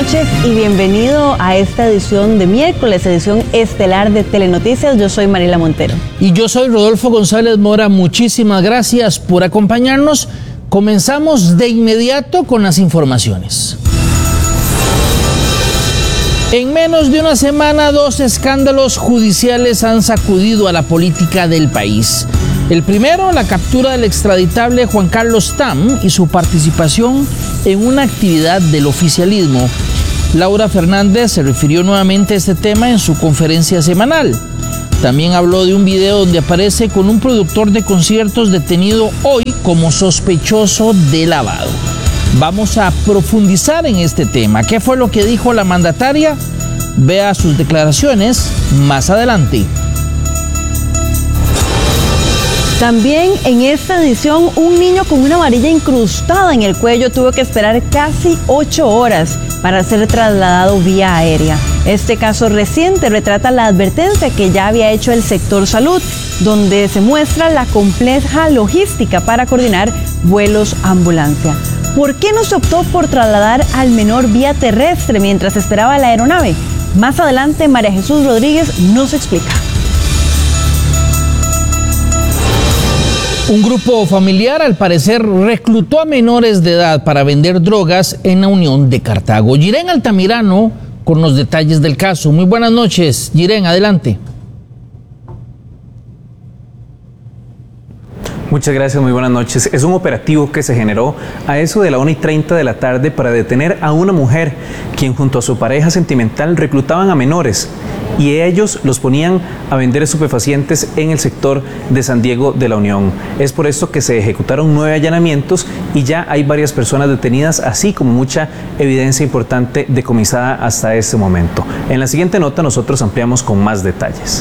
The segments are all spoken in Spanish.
noches y bienvenido a esta edición de miércoles, edición estelar de Telenoticias. Yo soy Mariela Montero. Y yo soy Rodolfo González Mora. Muchísimas gracias por acompañarnos. Comenzamos de inmediato con las informaciones. En menos de una semana, 2 escándalos judiciales han sacudido a la política del país. El primero, la captura del extraditable Juan Carlos Tam y su participación en una actividad del oficialismo. Laura Fernández se refirió nuevamente a este tema en su conferencia semanal. También habló de un video donde aparece con un productor de conciertos detenido hoy como sospechoso de lavado. Vamos a profundizar en este tema. ¿Qué fue lo que dijo la mandataria? Vea sus declaraciones más adelante. También en esta edición, un niño con una varilla incrustada en el cuello tuvo que esperar casi 8 horas para ser trasladado vía aérea. Este caso reciente retrata la advertencia que ya había hecho el sector salud, donde se muestra la compleja logística para coordinar vuelos ambulancia. ¿Por qué no se optó por trasladar al menor vía terrestre mientras esperaba la aeronave? Más adelante, María Jesús Rodríguez nos explica. Un grupo familiar, al parecer, reclutó a menores de edad para vender drogas en la Unión de Cartago. Yiren Altamirano con los detalles del caso. Muy buenas noches, Yiren, adelante. Muchas gracias, muy buenas noches. Es un operativo que se generó a eso de la 1:30 de la tarde para detener a una mujer quien junto a su pareja sentimental reclutaban a menores y ellos los ponían a vender estupefacientes en el sector de San Diego de la Unión. Es por esto que se ejecutaron 9 allanamientos y ya hay varias personas detenidas, así como mucha evidencia importante decomisada hasta este momento. En la siguiente nota nosotros ampliamos con más detalles.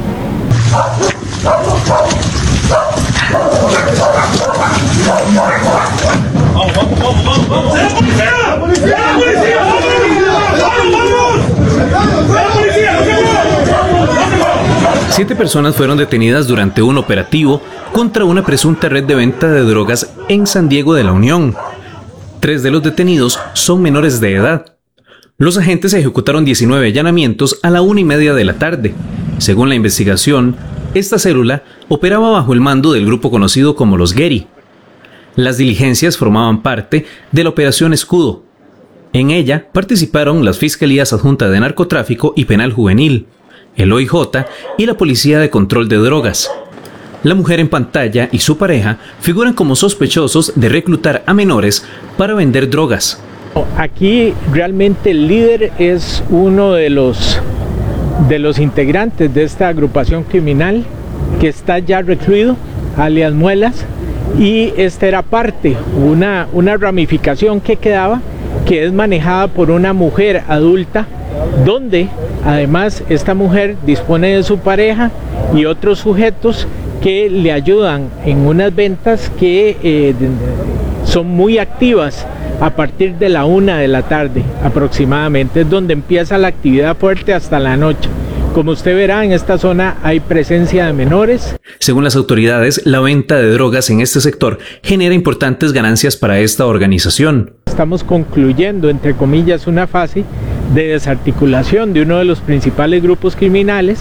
7 personas fueron detenidas durante un operativo contra una presunta red de venta de drogas en San Diego de la Unión. 3 de los detenidos son menores de edad. Los agentes ejecutaron 19 allanamientos a la 1:30 de la tarde. Según la investigación, esta célula operaba bajo el mando del grupo conocido como los Geri. Las diligencias formaban parte de la Operación Escudo. En ella participaron las Fiscalías Adjunta de Narcotráfico y Penal Juvenil, el OIJ y la Policía de Control de Drogas. La mujer en pantalla y su pareja figuran como sospechosos de reclutar a menores para vender drogas. Aquí realmente el líder es uno de los integrantes de esta agrupación criminal que está ya recluido, alias Muelas, y esta era parte, una ramificación que quedaba, que es manejada por una mujer adulta, donde además esta mujer dispone de su pareja y otros sujetos que le ayudan en unas ventas que son muy activas a partir de la 1 de la tarde aproximadamente, es donde empieza la actividad fuerte hasta la noche. Como usted verá, en esta zona hay presencia de menores. Según las autoridades, la venta de drogas en este sector genera importantes ganancias para esta organización. Estamos concluyendo, entre comillas, una fase de desarticulación de uno de los principales grupos criminales,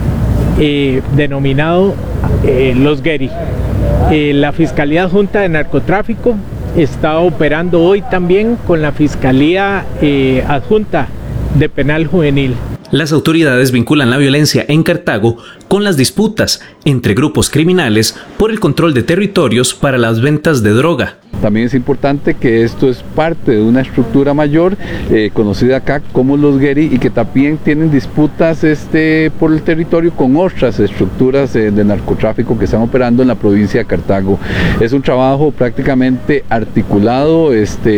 denominado los Geri. La Fiscalía Adjunta de Narcotráfico está operando hoy también con la Fiscalía Adjunta de Penal Juvenil. Las autoridades vinculan la violencia en Cartago con las disputas entre grupos criminales por el control de territorios para las ventas de droga. También es importante que esto es parte de una estructura mayor conocida acá como los Geri y que también tienen disputas por el territorio con otras estructuras de narcotráfico que están operando en la provincia de Cartago. Es un trabajo prácticamente articulado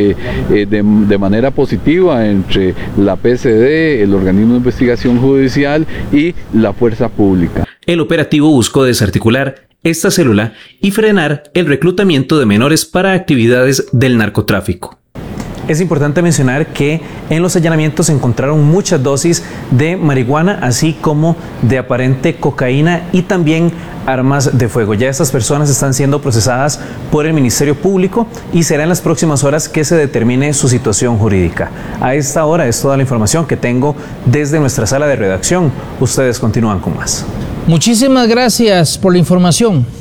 de manera positiva entre la PCD, el organismo de investigación judicial y la fuerza pública. El operativo buscó desarticular esta célula y frenar el reclutamiento de menores para actividades del narcotráfico. Es importante mencionar que en los allanamientos se encontraron muchas dosis de marihuana, así como de aparente cocaína y también armas de fuego. Ya estas personas están siendo procesadas por el Ministerio Público y será en las próximas horas que se determine su situación jurídica. A esta hora es toda la información que tengo desde nuestra sala de redacción. Ustedes continúan con más. Muchísimas gracias por la información.